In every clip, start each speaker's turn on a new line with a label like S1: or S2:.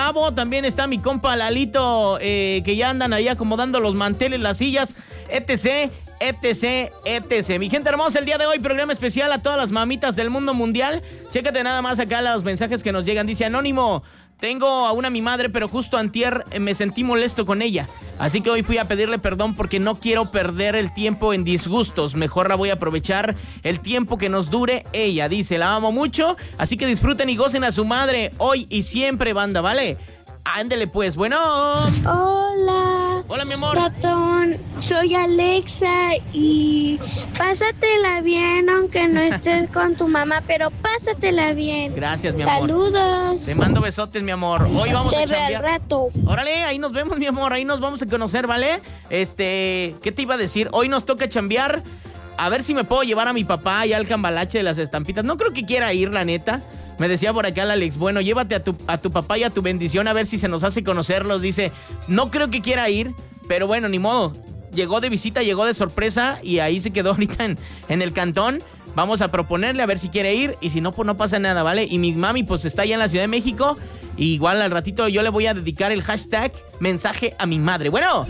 S1: Gabo, también está mi compa Lalito, que ya andan ahí acomodando los manteles, las sillas, etc., etc., etc. Mi gente hermosa, el día de hoy, programa especial a todas las mamitas del mundo mundial. Chécate nada más acá los mensajes que nos llegan. Dice Anónimo: tengo aún a mi madre, pero justo antier me sentí molesto con ella. Así que hoy fui a pedirle perdón porque no quiero perder el tiempo en disgustos. Mejor la voy a aprovechar el tiempo que nos dure ella. Dice, la amo mucho, así que disfruten y gocen a su madre hoy y siempre, banda, ¿vale? Ándele pues, bueno.
S2: Hola.
S1: Hola, mi amor.
S2: Ratón, soy Alexa y pásatela bien aunque no estés con tu mamá, pero pásatela bien.
S1: Gracias, mi amor.
S2: Saludos.
S1: Te mando besotes, mi amor. Hoy vamos a
S2: Te veo
S1: chambear.
S2: al rato.
S1: Órale, ahí nos vemos, mi amor. Ahí nos vamos a conocer, ¿vale? ¿Qué te iba a decir? Hoy nos toca chambear. A ver si me puedo llevar a mi papá allá al cambalache de las estampitas. No creo que quiera ir, la neta. Me decía por acá el Alex, bueno, llévate a tu papá y a tu bendición a ver si se nos hace conocerlos. Dice, no creo que quiera ir, pero bueno, ni modo. Llegó de visita, llegó de sorpresa y ahí se quedó ahorita en el cantón. Vamos a proponerle a ver si quiere ir y si no, pues no pasa nada, ¿vale? Y mi mami pues está allá en la Ciudad de México. Y igual al ratito yo le voy a dedicar el hashtag mensaje a mi madre. Bueno.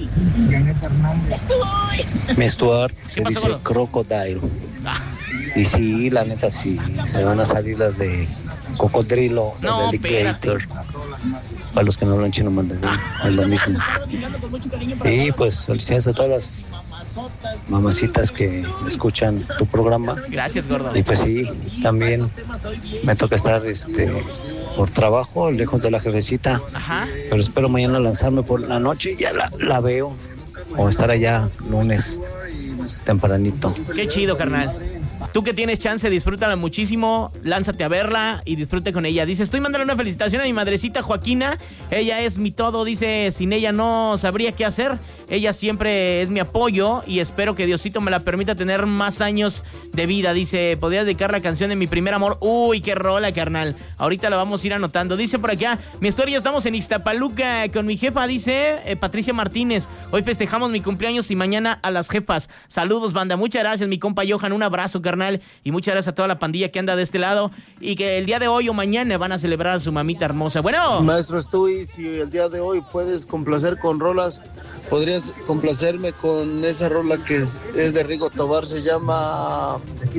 S3: Mi Stuart se
S1: pasó,
S3: dice
S1: gordo?
S3: crocodile. Y sí, la neta sí, se van a salir las de cocodrilo,
S1: No,
S3: o de alligator. Para los que no hablan chino mandarín, es lo mismo. Y pues felicidades a todas las mamacitas que escuchan tu programa.
S1: Gracias, gordo.
S3: Y pues sí, también me toca estar por trabajo, lejos de la jefecita.
S1: Ajá.
S3: Pero espero mañana lanzarme por la noche y ya la veo. O estar allá lunes tempranito.
S1: Qué chido, carnal. Tú que tienes chance, disfrútala muchísimo, lánzate a verla y disfrute con ella. Dice, estoy mandando una felicitación a mi madrecita Joaquina, ella es mi todo, dice, sin ella no sabría qué hacer, ella siempre es mi apoyo y espero que Diosito me la permita tener más años de vida. Dice, ¿podrías dedicar la canción de Mi Primer Amor? Uy, qué rola, carnal, ahorita la vamos a ir anotando. Dice por acá, mi historia, estamos en Ixtapaluca con mi jefa, dice Patricia Martínez, hoy festejamos mi cumpleaños y mañana a las jefas. Saludos, banda, muchas gracias, mi compa Johan, un abrazo, carnal. Y muchas gracias a toda la pandilla que anda de este lado y que el día de hoy o mañana van a celebrar a su mamita hermosa. Bueno.
S4: Maestro Stewie, si el día de hoy puedes complacer con rolas, podrías complacerme con esa rola que es de Rigo Tobar, se llama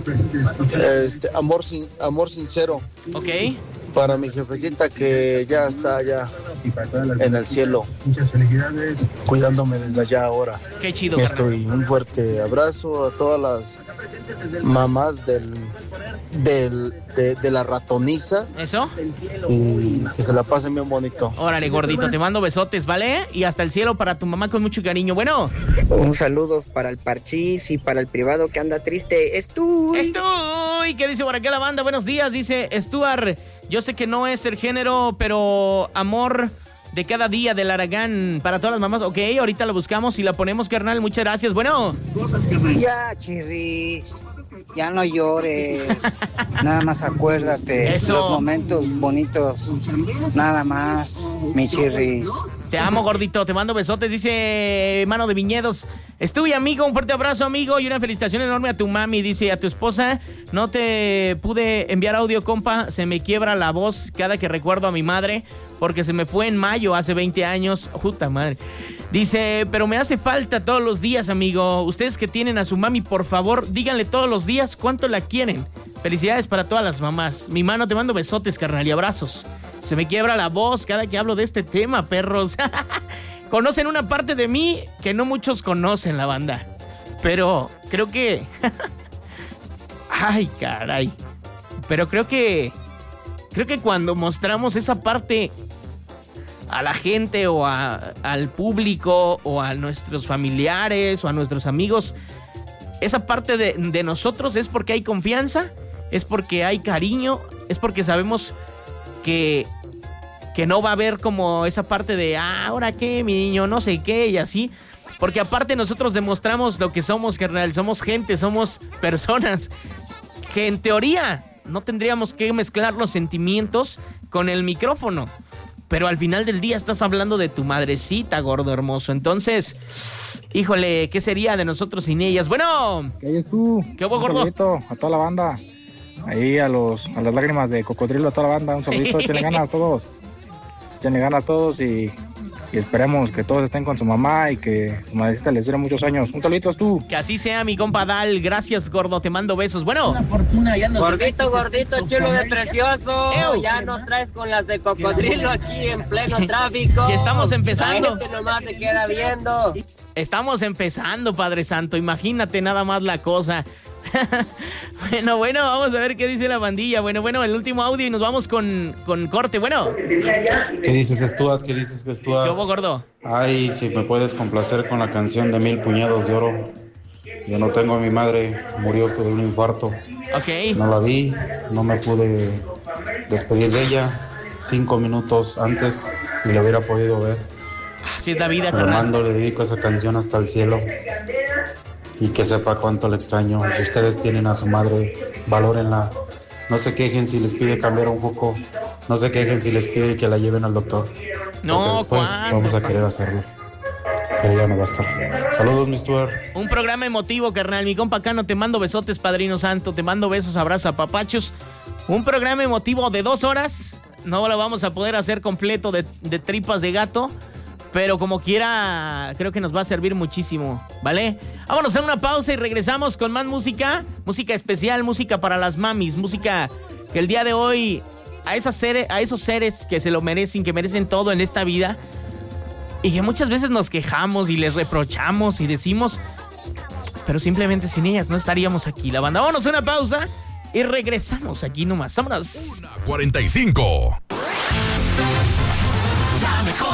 S4: Amor Sincero.
S1: Ok.
S4: Para mi jefecita que ya está allá en el cielo, cuidándome desde allá ahora.
S1: Qué chido,
S4: Estoy un fuerte abrazo a todas las mamás de la ratoniza.
S1: ¿Eso?
S4: Y que se la pasen bien bonito.
S1: Órale, gordito, te mando besotes, ¿vale? Y hasta el cielo para tu mamá con mucho cariño. Bueno.
S5: Un saludo para el Parchís y para el privado que anda triste. Estoy.
S1: ¿Qué dice por acá la banda? Buenos días, dice Stuart. Yo sé que no es el género, pero amor de cada día del Aragán para todas las mamás. Ok, ahorita la buscamos y la ponemos, carnal. Muchas gracias. Bueno.
S5: Ya, Chirris. Ya no llores. Nada más acuérdate.
S1: Eso.
S5: Los momentos bonitos. Nada más, mi Chirris.
S1: Te amo, gordito, te mando besotes, dice Mano de Viñedos. Estuve, amigo, un fuerte abrazo, amigo, y una felicitación enorme a tu mami, dice, a tu esposa. No te pude enviar audio, compa, se me quiebra la voz cada que recuerdo a mi madre, porque se me fue en mayo, hace 20 años. Puta madre. Dice, pero me hace falta todos los días, amigo. Ustedes que tienen a su mami, por favor, díganle todos los días cuánto la quieren. Felicidades para todas las mamás. Mi mano, te mando besotes, carnal, y abrazos. Se me quiebra la voz cada que hablo de este tema, perros. Conocen una parte de mí que no muchos conocen, la banda. Pero creo que... Ay, caray. Pero creo que cuando mostramos esa parte a la gente o al público o a nuestros familiares o a nuestros amigos, esa parte de nosotros es porque hay confianza, es porque hay cariño, es porque sabemos que no va a haber como esa parte de ¿ahora qué, mi niño? No sé qué, y así. Porque aparte nosotros demostramos lo que somos, carnal. Somos gente, somos personas que en teoría no tendríamos que mezclar los sentimientos con el micrófono. Pero al final del día estás hablando de tu madrecita, gordo hermoso. Entonces, híjole, ¿qué sería de nosotros sin ellas? Bueno.
S6: ¿Qué eres tú?
S1: ¿Qué hubo, gordo?
S6: Un saludito a toda la banda. Ahí a las lágrimas de cocodrilo, a toda la banda. Un saludito, échenle ganas a todos. echenle ganas todos y esperemos que todos estén con su mamá y que su madrecita les dure muchos años. Un saludo tú.
S1: Que así sea, mi compa Dal. Gracias, gordo. Te mando besos. Bueno.
S7: Gordito, chulo de precioso. Ya nos traes con las de cocodrilo aquí en pleno tráfico.
S1: Y estamos empezando.
S7: La gente nomás se queda viendo.
S1: Estamos empezando, Padre Santo. Imagínate nada más la cosa. Bueno, vamos a ver qué dice la bandilla. Bueno, el último audio y nos vamos con corte. Bueno.
S8: ¿Qué dices, Stuart? ¿Qué
S1: hubo, gordo?
S8: Ay, si me puedes complacer con la canción de 1000 puñados de oro. Yo no tengo a mi madre, murió de un infarto.
S1: Ok.
S8: No la vi, no me pude despedir de ella 5 minutos antes y la hubiera podido ver.
S1: Así es la vida,
S8: carnal.
S1: Fernando,
S8: le dedico esa canción hasta el cielo. Y que sepa cuánto le extraño. Si ustedes tienen a su madre, valórenla. No se quejen si les pide cambiar un foco. No se quejen si les pide que la lleven al doctor.
S1: No,
S8: después vamos a querer hacerlo. Pero ya no va a estar. Saludos, mi Stuart.
S1: Un programa emotivo, carnal. Mi compa Cano, te mando besotes, Padrino Santo. Te mando besos, abrazos, apapachos. Un programa emotivo de 2 horas. No lo vamos a poder hacer completo de tripas de gato. Pero como quiera, creo que nos va a servir muchísimo, ¿vale? Vámonos a una pausa y regresamos con más música. Música especial, música para las mamis. Música que el día de hoy, a esos seres que se lo merecen, que merecen todo en esta vida. Y que muchas veces nos quejamos y les reprochamos y decimos, pero simplemente sin ellas no estaríamos aquí. La banda, vámonos a una pausa y regresamos aquí nomás. Vámonos.
S9: 45.
S10: La mejor.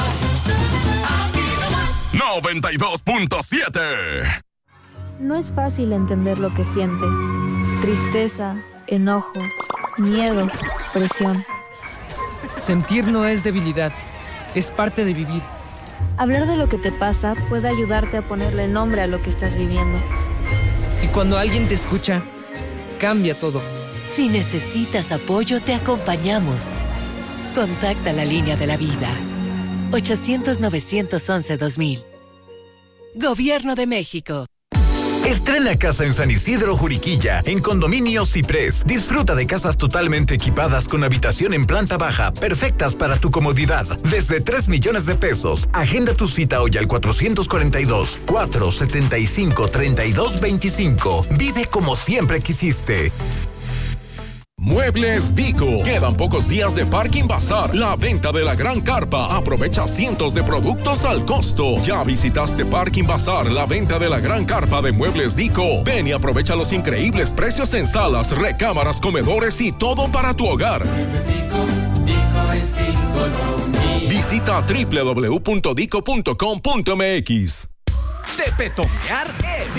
S9: 92.7.
S11: No es fácil entender lo que sientes. Tristeza, enojo, miedo, presión.
S12: Sentir no es debilidad, es parte de vivir.
S11: Hablar de lo que te pasa puede ayudarte a ponerle nombre a lo que estás viviendo.
S12: Y cuando alguien te escucha, cambia todo.
S13: Si necesitas apoyo, te acompañamos. Contacta la línea de la vida. 800-911-2000. Gobierno de México.
S9: Estrena casa en San Isidro, Juriquilla, en Condominio Ciprés. Disfruta de casas totalmente equipadas con habitación en planta baja, perfectas para tu comodidad. Desde 3 millones de pesos. Agenda tu cita hoy al 442-475-3225. Vive como siempre quisiste.
S14: Muebles Dico. Quedan pocos días de Parking Bazar, la venta de la gran carpa. Aprovecha cientos de productos al costo. ¿Ya visitaste Parking Bazar, la venta de la gran carpa de Muebles Dico? Ven y aprovecha los increíbles precios en salas, recámaras, comedores y todo para tu hogar.
S10: Muebles Dico, Dico es Dico, no.
S14: Visita www.dico.com.mx.
S10: De petonear es